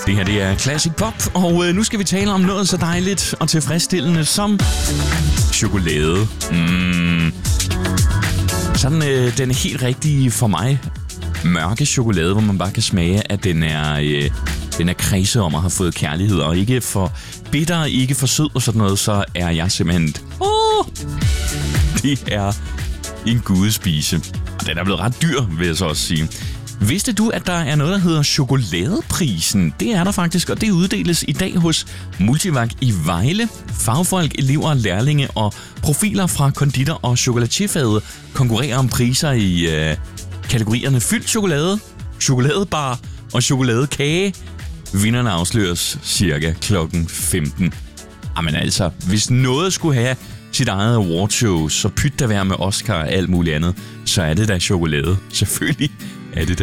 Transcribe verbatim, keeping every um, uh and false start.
Det her det er Classic Pop, og øh, nu skal vi tale om noget så dejligt og tilfredsstillende som chokolade. Mm. Sådan øh, den helt rigtige for mig mørke chokolade, hvor man bare kan smage, at den er, øh, den er kredse om at have fået kærlighed, og ikke for bitter, ikke for sød og sådan noget, så er jeg simpelthen... Oh, det er en gudespise. Og den er blevet ret dyr, vil jeg så også sige. Vidste du, at der er noget, der hedder chokoladeprisen? Det er der faktisk, og det uddeles i dag hos Multivag i Vejle. Fagfolk, elever, lærlinge og profiler fra konditor- og chokoladierfaget konkurrerer om priser i øh, kategorierne fyldt chokolade, chokoladebar og chokoladekage. Vinderne afsløres cirka klokken femten. Jamen altså, hvis noget skulle have sit eget awardshow, så pyt der være med Oscar og alt muligt andet, så er det da chokolade. Selvfølgelig er det da